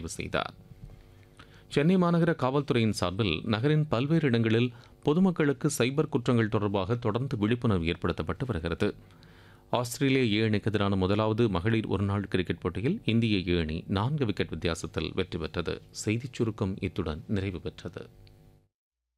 நிறைவு செய்தார். சென்னை மாநகர காவல்துறையின் சார்பில் நகரின் பல்வேறு இடங்களில் பொதுமக்களுக்கு சைபர் குற்றங்கள் தொடர்பாக தொடர்ந்து விழிப்புணர்வு ஏற்படுத்தப்பட்டு வருகிறது. ஆஸ்திரேலிய ஏ அணிக்கு எதிரான முதலாவது மகளிர் ஒருநாள் கிரிக்கெட் போட்டியில் இந்திய ஏ அணி 4 விக்கெட் வித்தியாசத்தில் வெற்றி பெற்றது. செய்திச் சுருக்கம் இத்துடன் நிறைவு பெற்றது.